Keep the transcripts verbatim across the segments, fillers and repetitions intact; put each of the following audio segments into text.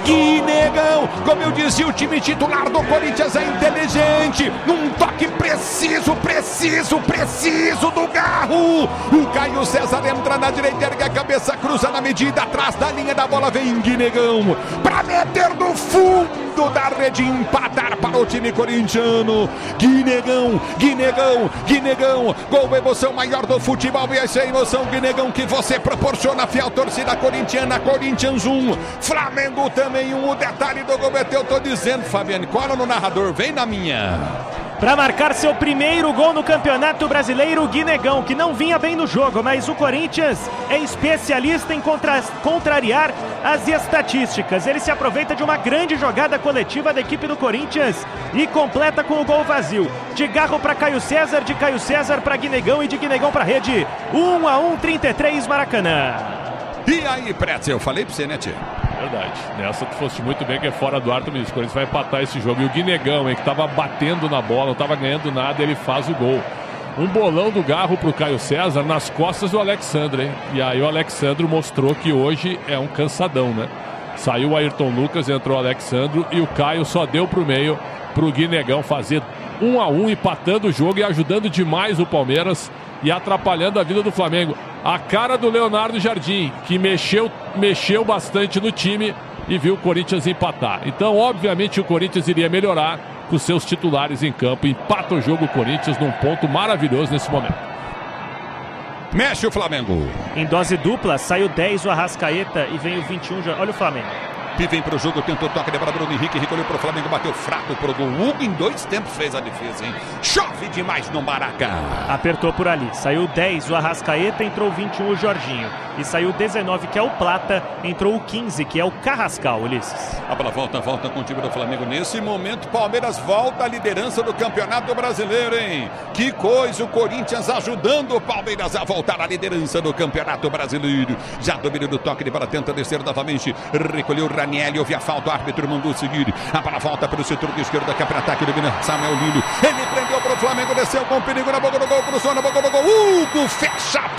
Guinegão, como eu dizia, o time titular do Corinthians é inteligente, num toque preciso, preciso, preciso do Garro. O Caio César entra na direita, ergue a cabeça, cruza na medida, atrás da linha da bola, vem Guinegão, pra meter no fundo da rede, empatar para o time corintiano. Guinegão, Guinegão, Guinegão, gol, emoção maior do futebol, e essa é a emoção, Guinegão, que você proporciona, fiel torcida corintiana. Corinthians um, Flamengo também um. O detalhe do gol é teu, eu tô dizendo, Fabiane, cola no narrador, vem na minha. Para marcar seu primeiro gol no Campeonato Brasileiro, Guinegão, que não vinha bem no jogo, mas o Corinthians é especialista em contra... contrariar as estatísticas. Ele se aproveita de uma grande jogada coletiva da equipe do Corinthians e completa com o gol vazio. De Garro para Caio César, de Caio César para Guinegão e de Guinegão para a rede. um a um, trinta e três, Maracanã. E aí, Pretzel, eu falei pra você, né, tia? Verdade. Nessa tu foste muito bem, que é fora do ar, tu me disse, o Corinthians vai empatar esse jogo. E o Guinegão, hein, que tava batendo na bola, não tava ganhando nada, ele faz o gol. Um bolão do Garro pro Caio César nas costas do Alexandre, hein? E aí o Alexandre mostrou que hoje é um cansadão, né? Saiu o Ayrton Lucas, entrou o Alexandre e o Caio só deu pro meio pro Guinegão fazer um a um, empatando o jogo e ajudando demais o Palmeiras e atrapalhando a vida do Flamengo. A cara do Leonardo Jardim, que mexeu, mexeu bastante no time e viu o Corinthians empatar. Então, obviamente, o Corinthians iria melhorar com seus titulares em campo. Empata o jogo o Corinthians num ponto maravilhoso nesse momento. Mexe o Flamengo. Em dose dupla, saiu dez o Arrascaeta e vem o vinte e um. Olha o Flamengo. Vem pro jogo, tentou toque de bola, Bruno Henrique recolheu pro Flamengo, bateu fraco pro gol. Hugo em dois tempos fez a defesa, hein? Chove demais no Maraca. Apertou por ali, saiu dez o Arrascaeta, entrou o vinte e um o Jorginho. E saiu dezenove, que é o Plata, entrou o quinze, que é o Carrascal, Ulisses. A bola volta, volta com o time do Flamengo. Nesse momento, Palmeiras volta à liderança do Campeonato Brasileiro, hein? Que coisa, o Corinthians ajudando o Palmeiras a voltar à liderança do Campeonato Brasileiro. Já domínio do toque de bola, tenta descer novamente, recolheu o Ranieri, houve a falta, o árbitro mandou seguir. A bola volta pelo setor de esquerda, que é para ataque, domina Samuel Lino. Ele prendeu para o Flamengo, desceu com perigo na boca do gol, cruzou na boca do gol. Hugo fecha a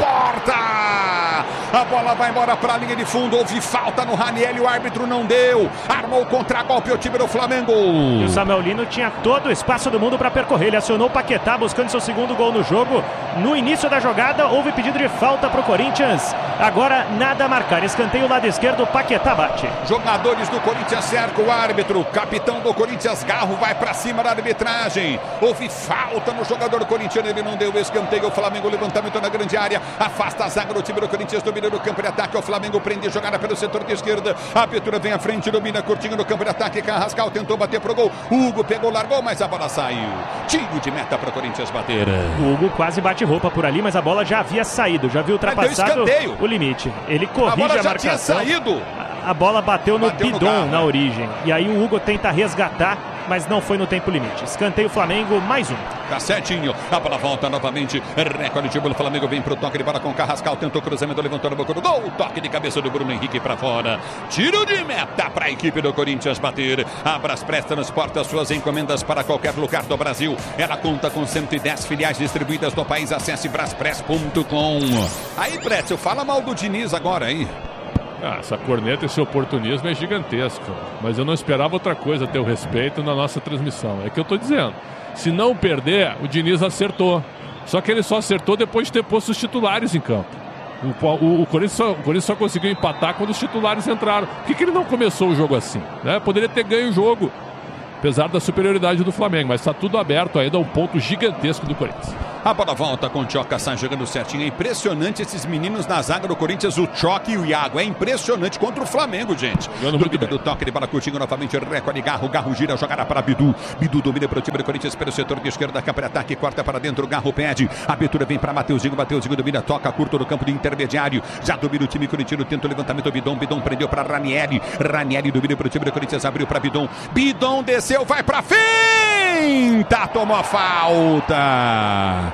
porta. A bola vai embora para a linha de fundo, houve falta no Ranieri, o árbitro não deu. Armou o contra-golpe o time do Flamengo. E o Samuel Lino tinha todo o espaço do mundo para percorrer. Ele acionou o Paquetá buscando seu segundo gol no jogo. No início da jogada, houve pedido de falta para o Corinthians. Agora nada a marcar. Escanteio lado esquerdo, Paquetá bate. Jogadores do Corinthians cercam o árbitro. Capitão do Corinthians, Garro, vai para cima da arbitragem. Houve falta no jogador corintiano, ele não deu escanteio. O Flamengo, levantamento na grande área, afasta a zaga do time do Corinthians, domina no campo de ataque. O Flamengo prende jogada pelo setor de esquerda. A abertura vem à frente, domina curtinho no campo de ataque. Carrascal tentou bater pro gol. Hugo pegou, largou, mas a bola saiu. Tiro de meta para o Corinthians bater. O Hugo quase bate roupa por ali, mas a bola já havia saído, já havia ultrapassado o limite. Ele corrige a, bola a marcação. Já tinha saído. A bola bateu no bateu bidon no na origem. E aí o Hugo tenta resgatar, mas não foi no tempo limite. Escanteio Flamengo, mais um. Tá certinho. A bola volta novamente. Recorde de bola. O Flamengo vem pro toque de bola com Carrascal. Tentou cruzamento, levantou na boca do gol. Toque de cabeça do Bruno Henrique para fora. Tiro de meta para a equipe do Corinthians bater. A Braspress transporta suas encomendas para qualquer lugar do Brasil. Ela conta com cento e dez filiais distribuídas no país. Acesse braspress ponto com. Aí, Pretzel, fala mal do Diniz agora, hein? Ah, essa corneta, esse oportunismo é gigantesco. Mas eu não esperava outra coisa, ter o respeito na nossa transmissão. É que eu tô dizendo. Se não perder, o Diniz acertou. Só que ele só acertou depois de ter posto os titulares em campo. O, o, o, Corinthians, só, o Corinthians só conseguiu empatar quando os titulares entraram. Por que, que ele não começou o jogo assim? Né? Poderia ter ganho o jogo, apesar da superioridade do Flamengo. Mas está tudo aberto ainda, um ponto gigantesco do Corinthians. A bola volta com o Tchoca, sai jogando certinho. É impressionante esses meninos na zaga do Corinthians, o Tchoca e o Iago. É impressionante contra o Flamengo, gente. Dúvida do toque de bola curtinho novamente. Recorde Garro. Garro gira, jogada para Bidu. Bidu domina para o time do Corinthians pelo setor de esquerda. Capa de ataque, corta para dentro. Garro pede. A abertura vem para Mateuzinho. Mateuzinho domina, toca curto no campo de intermediário. Já domina o time corintiano. Tenta o levantamento. Bidon. Bidon prendeu para Ranieri. Ranieri domina para o time do Corinthians. Abriu para Bidon. Bidon desceu, vai para frente. Tomou a falta.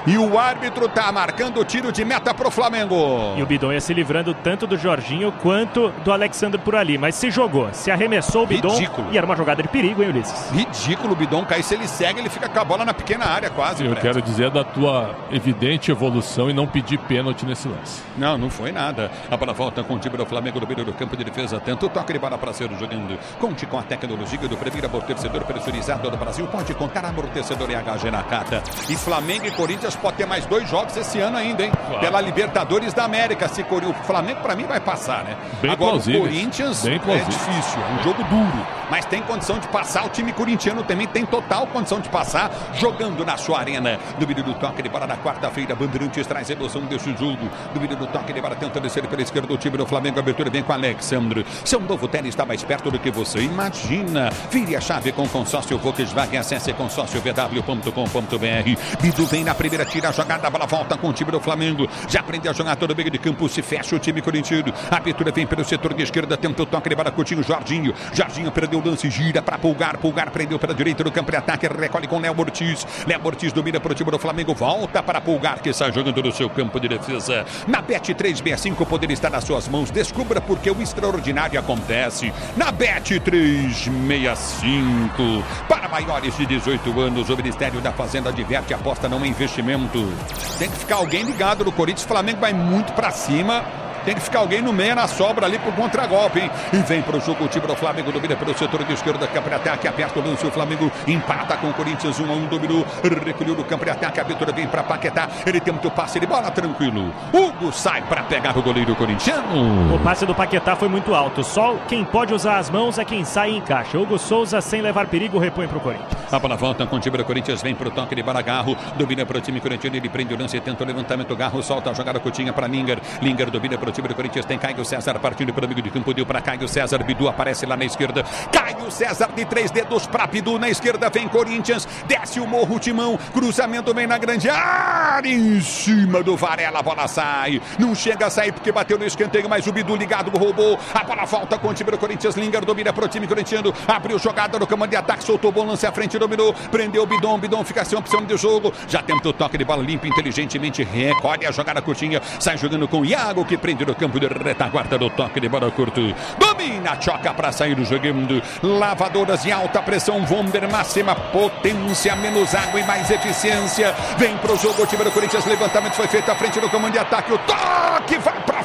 E o árbitro tá marcando o tiro de meta pro Flamengo. E o Bidon ia se livrando tanto do Jorginho quanto do Alexandre por ali. Mas se jogou, se arremessou o Bidon. Ridículo. E era uma jogada de perigo, hein, Ulisses? Ridículo o Bidon cair. Se ele segue, ele fica com a bola na pequena área quase. Eu quero dizer da tua evidente evolução e não pedir pênalti nesse lance. Não, não foi nada. A bola volta com o time do Flamengo no meio do campo de defesa. Tenta o toque de bola para ser jogando. Conte com a tecnologia do primeiro amortecedor pressurizado do Brasil. Pode contar amortecedor e H G Nakata. E Flamengo e Corinthians pode ter mais dois jogos esse ano ainda, hein? Claro. Pela Libertadores da América. Se o Flamengo, para mim, vai passar, né? Bem Agora, plausível. o Corinthians Bem é difícil. É um jogo duro. Mas tem condição de passar. O time corintiano também tem total condição de passar jogando na sua arena. Dúvida do toque de bola na quarta-feira. Bandeirantes traz emoção desse jogo. Dúvida do toque de bola tenta descer pela esquerda do time do Flamengo. A abertura vem com o Alexandre. Seu novo tênis está mais perto do que você imagina. Vire a chave com consórcio Volkswagen. Acesse consórcio v w ponto com ponto b r. Bidu vem na primeira, tira a jogada. A bola volta com o time do Flamengo. Já aprendeu a jogar todo o meio de campo. Se fecha o time corintiano. A abertura vem pelo setor de esquerda. Tenta o toque de bola. Coutinho, Jorginho. Jorginho perdeu o lance. Gira para Pulgar. Pulgar prendeu pela direita do campo de ataque. Recolhe com Léo Ortiz. Léo Ortiz domina para o time do Flamengo. Volta para Pulgar, que está jogando no seu campo de defesa. Na Bet trezentos e sessenta e cinco, o poder está nas suas mãos. Descubra porque o extraordinário acontece. Na Bet trezentos e sessenta e cinco. Para maiores de dezoito anos, o Ministério da Fazenda adverte: aposta não é investimento. Tem que ficar alguém ligado no Corinthians. O Flamengo vai muito para cima. Tem que ficar alguém no meio, na sobra ali pro contragolpe, hein? E vem pro jogo o time do Flamengo, domina pelo setor de esquerda, campo de ataque, aperta o lance, o Flamengo empata com o Corinthians, um a um, dominou, recolheu no campo de ataque, a abertura vem pra Paquetá, ele tenta o passe de bola, tranquilo. Hugo sai pra pegar o goleiro corintiano. O passe do Paquetá foi muito alto, só quem pode usar as mãos é quem sai e encaixa. Hugo Souza, sem levar perigo, repõe pro Corinthians. A bola volta com o time do Corinthians, vem pro toque de bola, Garro, domina pro time corintiano, ele prende o lance, tenta o levantamento, Garro solta a jogada curtinha pra Linger, Linger domina pro time do Corinthians, tem Caio César partindo para o amigo de campo, deu para Caio César, Bidu aparece lá na esquerda, Caio César de três dedos para Bidu, na esquerda vem Corinthians, desce o morro, Timão, cruzamento vem na grande área, em cima do Varela, a bola sai, não chega a sair porque bateu no escanteio, mas o Bidu ligado roubou, a bola volta com o time do Corinthians, Linger domina para o time corintiano, abriu jogada no comando de ataque, soltou o bom lance à frente, dominou, prendeu o Bidon, Bidon fica sem opção de jogo, já tenta o toque de bola limpo, inteligentemente, recolhe a jogada curtinha, sai jogando com o Iago, que prende no campo de retaguarda do toque de bola curto, domina, choca para sair do jogando, lavadoras de alta pressão, Vonder, máxima potência, menos água e mais eficiência, vem pro jogo o time do Corinthians, levantamento foi feito à frente do comando de ataque, o toque vai para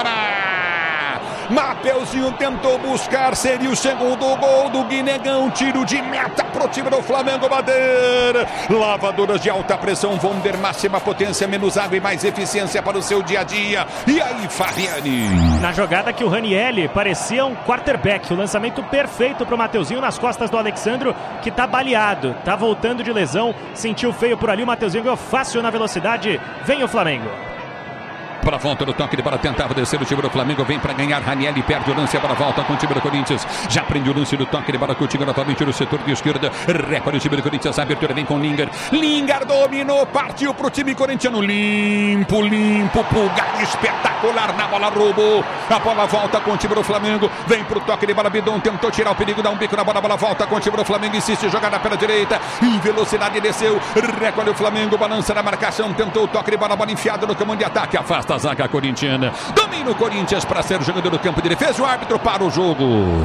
fora. Mateuzinho tentou buscar, seria o segundo gol do Guinegão, tiro de meta pro time do Flamengo bater. Lavadoras de alta pressão, Vonder, máxima potência, menos água e mais eficiência para o seu dia a dia. E aí, Fabiani? Na jogada que o Ranieri parecia um quarterback, o lançamento perfeito pro Mateuzinho nas costas do Alexandro, que tá baleado, tá voltando de lesão, sentiu feio por ali, o Mateuzinho ganhou fácil na velocidade, vem o Flamengo. Para a volta do toque de bola, tentava descer o time do Flamengo, vem para ganhar, Raniel perde o lance, a bola volta com o time do Corinthians, já prende o lance do toque de bola com o time novamente no setor de esquerda, recolhe o time do Corinthians, a abertura vem com Linger, Linger dominou, partiu para o time corintiano, limpo, limpo, Pulgar espetacular na bola, roubou, a bola volta com o time do Flamengo, vem para o toque de bola, Bidon tentou tirar o perigo, dá um bico na bola, a bola volta com o time do Flamengo, insiste, jogada pela direita, em velocidade desceu, recolhe o Flamengo, balança na marcação, tentou o toque de bola, bola enfiada no comando de ataque, afasta a zaga corintiana, domina o Corinthians para ser jogador do campo de defesa, o árbitro para o jogo.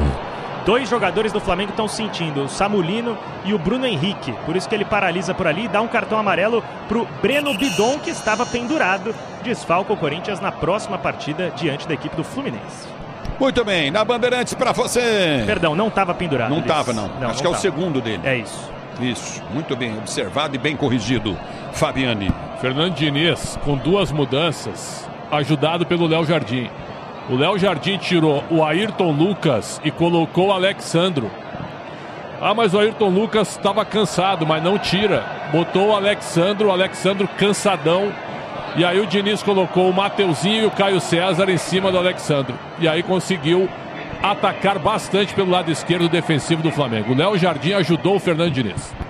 Dois jogadores do Flamengo estão sentindo, o Samulino e o Bruno Henrique, por isso que ele paralisa por ali e dá um cartão amarelo pro Breno Bidon, que estava pendurado, desfalca o Corinthians na próxima partida diante da equipe do Fluminense. Muito bem, na Bandeirantes para você. Perdão, não estava pendurado. Não estava não, não, acho não que é tava. O segundo dele. É isso. Isso, muito bem observado e bem corrigido. Fabiani. Fernando Diniz com duas mudanças, ajudado pelo Léo Jardim. O Léo Jardim tirou o Ayrton Lucas e colocou o Alexandro. Ah, mas o Ayrton Lucas estava cansado, mas não tira. Botou o Alexandro, o Alexandro cansadão. E aí o Diniz colocou o Mateuzinho e o Caio César em cima do Alexandro. E aí conseguiu atacar bastante pelo lado esquerdo defensivo do Flamengo. O Léo Jardim ajudou o Fernando Diniz.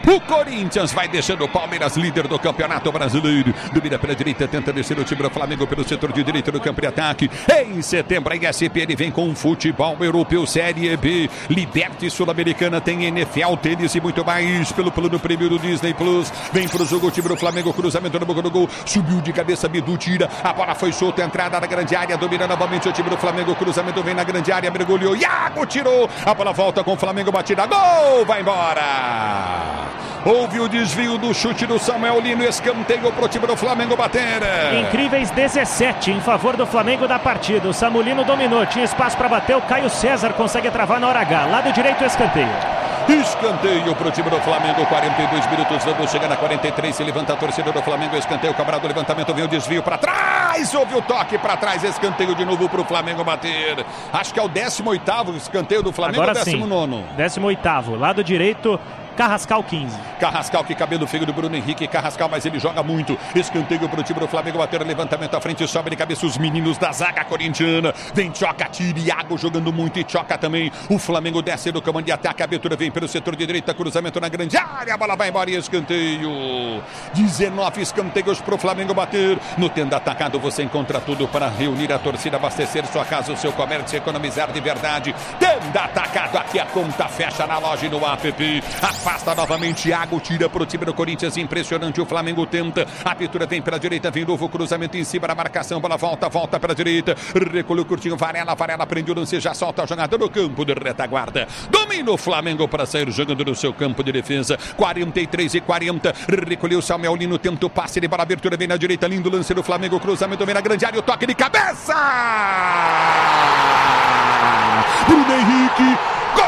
O Corinthians vai deixando o Palmeiras líder do Campeonato Brasileiro. Domina pela direita, tenta descer o time do Flamengo pelo setor de direita do campo de ataque. Em setembro, a S P N vem com futebol europeu, Série B, Liberty Sul-Americana, tem N F L, tênis e muito mais pelo plano prêmio do Disney Plus. Vem pro jogo o time do Flamengo, cruzamento no boca do gol, subiu de cabeça, Bidu tira, a bola foi solta, entrada na grande área, domina novamente o time do Flamengo, cruzamento vem na grande área, mergulhou, Iago tirou, a bola volta com o Flamengo, batida, gol, vai embora. Houve o desvio do chute do Samuel Lino, escanteio pro time do Flamengo bater. Incríveis dezessete em favor do Flamengo da partida. O Samulino dominou, tinha espaço para bater, o Caio César consegue travar na hora H. Lado direito, escanteio. Escanteio pro time do Flamengo, quarenta e dois minutos, vamos chegar na quarenta e três, se levanta a torcida do Flamengo, escanteio, cobrado, levantamento, vem o desvio para trás, houve o toque para trás, escanteio de novo pro Flamengo bater. Acho que é o décimo oitavo escanteio do Flamengo. Agora ou décimo nono? décimo oitavo, lado direito, Carrascal quinze. Carrascal, que cabelo feio do Bruno Henrique. Carrascal, mas ele joga muito. Escanteio pro time do Flamengo bater. Levantamento à frente, sobe de cabeça os meninos da zaga corintiana. Vem Choca, tira, Iago jogando muito e Choca também. O Flamengo desce do comando de ataque. A abertura vem pelo setor de direita. Cruzamento na grande área. A bola vai embora e escanteio. dezenove escanteios pro Flamengo bater. No tenda atacado você encontra tudo para reunir a torcida, abastecer sua casa, o seu comércio, economizar de verdade. Tenda atacado, aqui a conta fecha na loja e no app. Afasta novamente, Iago tira pro time do Corinthians, impressionante, o Flamengo tenta, a abertura vem pela direita, vem novo cruzamento em cima da marcação, bola volta, volta pela direita, recolheu curtinho, Varela, Varela prendeu o lance, já solta a jogada no campo de retaguarda, domina o Flamengo para sair jogando no seu campo de defesa, quarenta e três e quarenta, recolheu Samuel Lino, tenta o passe de bola, abertura vem na direita, lindo lance do Flamengo, cruzamento vem na grande área, o toque de cabeça! Bruno Henrique